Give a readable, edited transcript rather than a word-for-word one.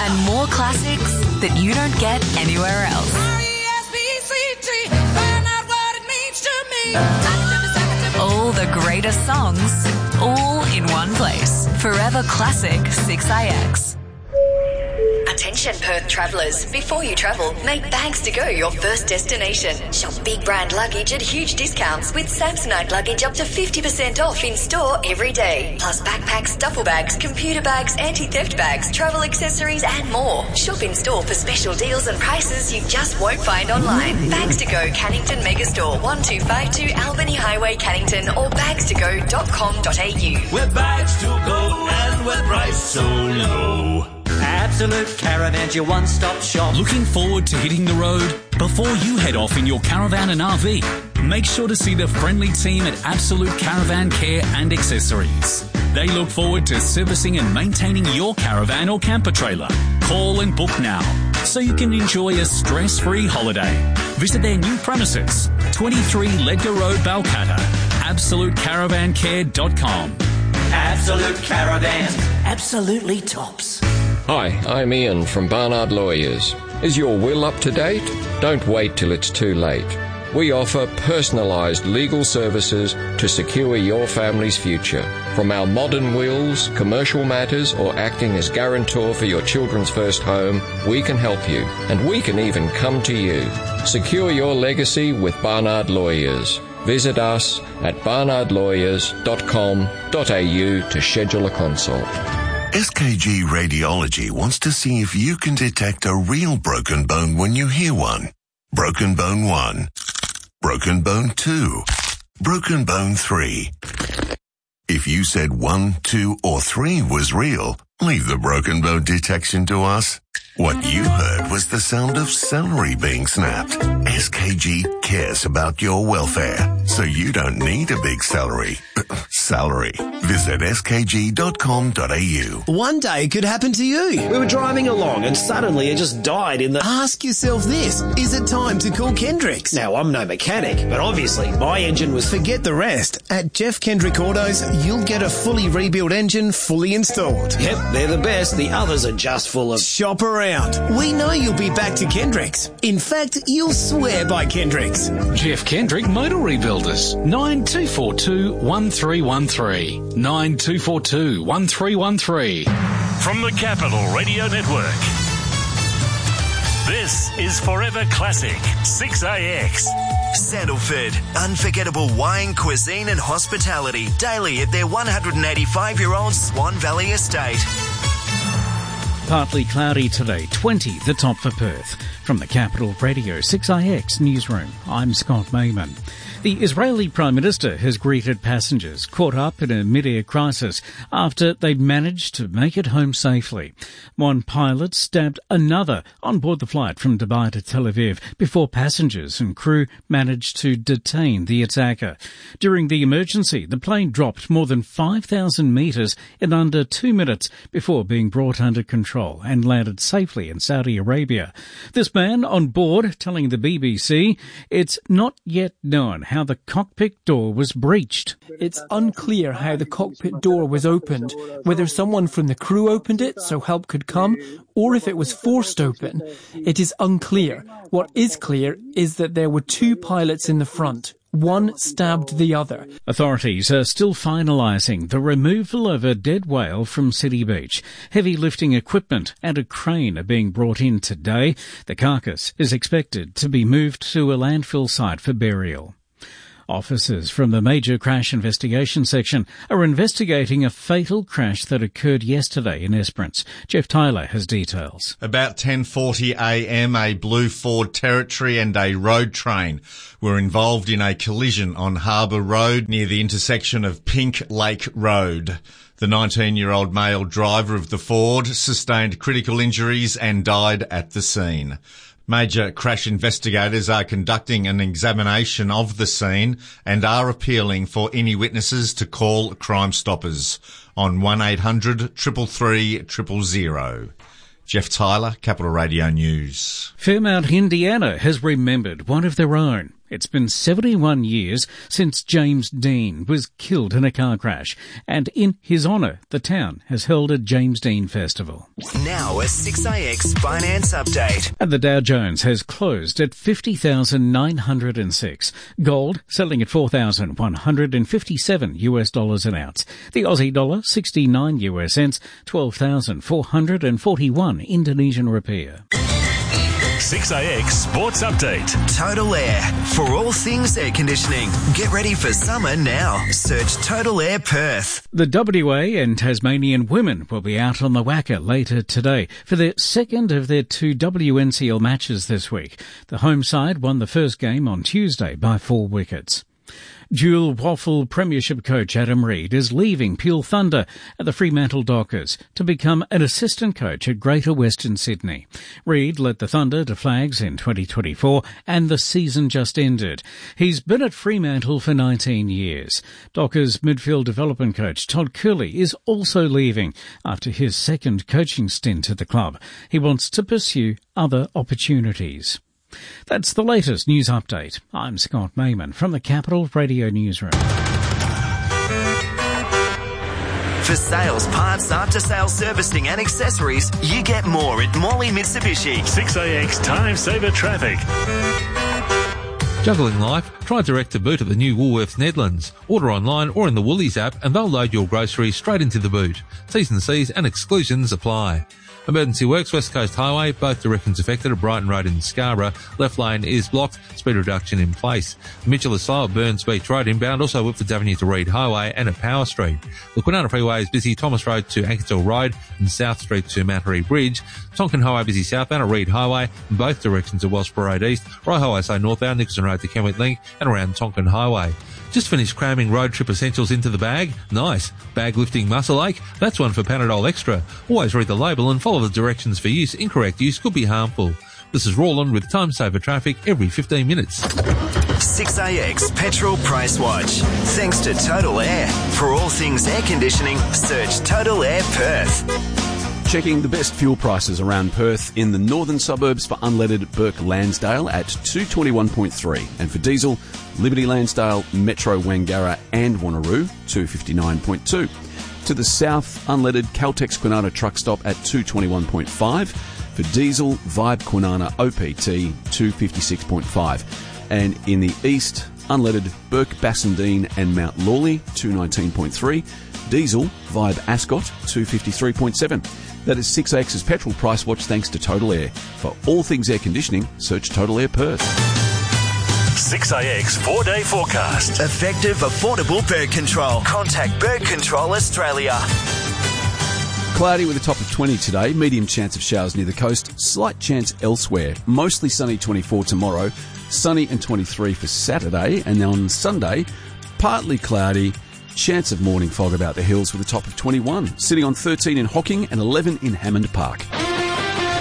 and more classics that you don't get anywhere else. R-E-S-P-C-T, find out what it means to me. All the greatest songs, all in one place. Forever Classic 6AX. Attention Perth travellers, before you travel, make Bags to Go your first destination. Shop big brand luggage at huge discounts with Samsonite luggage up to 50% off in store every day. Plus backpacks, duffel bags, computer bags, anti-theft bags, travel accessories and more. Shop in store for special deals and prices you just won't find online. Bags to Go Cannington Megastore 1252 Albany Highway Cannington or bagstogo.com.au. We're Bags to Go and we're priced so low. Absolute Caravans, your one-stop shop. Looking forward to hitting the road? Before you head off in your caravan and RV, make sure to see the friendly team at Absolute Caravan Care and Accessories. They look forward to servicing and maintaining your caravan or camper trailer. Call and book now so you can enjoy a stress-free holiday. Visit their new premises, 23 Ledgar Road, Balcatta. AbsoluteCaravanCare.com. Absolute Caravans, absolutely tops. Hi, I'm Ian from Barnard Lawyers. Is your will up to date? Don't wait till it's too late. We offer personalised legal services to secure your family's future. From our modern wills, commercial matters, or acting as guarantor for your children's first home, we can help you. And we can even come to you. Secure your legacy with Barnard Lawyers. Visit us at barnardlawyers.com.au to schedule a consult. SKG Radiology wants to see if you can detect a real broken bone when you hear one. Broken bone 1. Broken bone 2. Broken bone 3. If you said 1, 2, or 3 was real, leave the broken bone detection to us. What you heard was the sound of celery being snapped. SKG cares about your welfare, so you don't need a big salary. Visit skg.com.au. One day it could happen to you. We were driving along and suddenly it just died in the... Ask yourself this, is it time to call Kendricks? Now, I'm no mechanic, but obviously my engine was... Forget the rest. At Jeff Kendrick Autos, you'll get a fully rebuilt engine fully installed. Yep, they're the best. The others are just full of... Shop around. We know you'll be back to Kendricks. In fact, you'll swear by Kendricks. Jeff Kendrick Motor Rebuilders, 9242 1313. 9242 1313. From the Capital Radio Network, this is Forever Classic 6AX. Sandalford, unforgettable wine, cuisine and hospitality daily at their 185-year-old Swan Valley estate. Partly cloudy today, 20 the top for Perth. From the Capital Radio 6IX Newsroom, I'm Scott Mayman. The Israeli Prime Minister has greeted passengers caught up in a mid-air crisis after they'd managed to make it home safely. One pilot stabbed another on board the flight from Dubai to Tel Aviv before passengers and crew managed to detain the attacker. During the emergency, the plane dropped more than 5,000 metres in under 2 minutes before being brought under control and landed safely in Saudi Arabia. This man on board telling the BBC it's not yet known how the cockpit door was breached. It's unclear how the cockpit door was opened, whether someone from the crew opened it so help could come, or if it was forced open. It is unclear. What is clear is that there were 2 pilots in the front. One stabbed the other. Authorities are still finalising the removal of a dead whale from City Beach. Heavy lifting equipment and a crane are being brought in today. The carcass is expected to be moved to a landfill site for burial. Officers from the Major Crash Investigation Section are investigating a fatal crash that occurred yesterday in Esperance. Jeff Tyler has details. About 10:40am, a blue Ford Territory and a road train were involved in a collision on Harbour Road near the intersection of Pink Lake Road. The 19-year-old male driver of the Ford sustained critical injuries and died at the scene. Major crash investigators are conducting an examination of the scene and are appealing for any witnesses to call Crime Stoppers on 1800 333 000. Jeff Tyler, Capital Radio News. Fairmount, Indiana has remembered one of their own. It's been 71 years since James Dean was killed in a car crash, and in his honour, the town has held a James Dean Festival. Now a 6IX finance update. And the Dow Jones has closed at 50,906. Gold selling at $4,157 an ounce. The Aussie dollar 69 US cents, 12,441 Indonesian rupiah. 6IX Sports Update. Total Air. For all things air conditioning. Get ready for summer now. Search Total Air Perth. The WA and Tasmanian women will be out on the Wacker later today for their second of their 2 WNCL matches this week. The home side won the first game on Tuesday by 4 wickets. Dual Waffle Premiership coach Adam Reid is leaving Peel Thunder at the Fremantle Dockers to become an assistant coach at Greater Western Sydney. Reid led the Thunder to flags in 2024 and the season just ended. He's been at Fremantle for 19 years. Dockers midfield development coach Todd Curley is also leaving after his second coaching stint at the club. He wants to pursue other opportunities. That's the latest news update. I'm Scott Mayman from the Capital Radio Newsroom. For sales, parts, after-sales servicing and accessories, you get more at Morley Mitsubishi. 6IX Time Saver Traffic. Juggling life? Try direct to boot at the new Woolworths Nedlands. Order online or in the Woolies app and they'll load your groceries straight into the boot. T's and C's and exclusions apply. Emergency works, West Coast Highway, both directions affected at Brighton Road in Scarborough. Left lane is blocked, speed reduction in place. Mitchell is slow at Burns Beach Road inbound, also Whitford Avenue to Reed Highway and at Power Street. The Kwinana Freeway is busy, Thomas Road to Ankersdale Road and South Street to Mount Harry Bridge. Tonkin Highway busy southbound at Reed Highway and both directions at Wellsborough Road East. Rye Highway say northbound, Nixon Road to Kenwick Link and around Tonkin Highway. Just finished cramming road trip essentials into the bag? Nice. Bag lifting muscle ache? That's one for Panadol Extra. Always read the label and follow the directions for use. Incorrect use could be harmful. This is Roland with Time Saver Traffic every 15 minutes. 6IX Petrol Price Watch. Thanks to Total Air. For all things air conditioning, search Total Air Perth. Checking the best fuel prices around Perth in the northern suburbs for unleaded Burke Lansdale at 221.3 and for diesel, Liberty Lansdale, Metro Wangara and Wanneroo 259.2. To the south, unleaded Caltex Kwinana truck stop at 221.5. For diesel, Vibe Kwinana OPT 256.5. And in the east, unleaded Burke Bassendean and Mount Lawley 219.3. Diesel, Vibe Ascot 253.7. That is 6X's petrol price watch thanks to Total Air. For all things air conditioning, search Total Air Perth. 6IX 4-day forecast. Effective, affordable bird control. Contact Bird Control Australia. Cloudy with a top of 20 today, medium chance of showers near the coast, slight chance elsewhere. Mostly sunny 24 tomorrow, sunny and 23 for Saturday, and then on Sunday, partly cloudy, chance of morning fog about the hills with a top of 21, sitting on 13 in Hocking and 11 in Hammond Park.